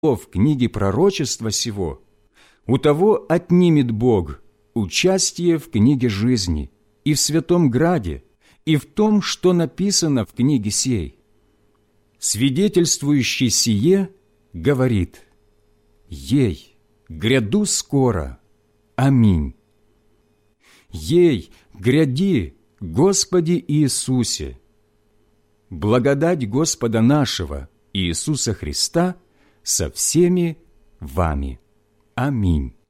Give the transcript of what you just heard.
в книге пророчества сего, у того отнимет Бог участие в книге жизни и в святом граде, и в том, что написано в книге сей. Свидетельствующий сие говорит: «Ей, гряду скоро. Аминь. Ей, гряди, Господи Иисусе. Благодать Господа нашего Иисуса Христа со всеми вами. Аминь».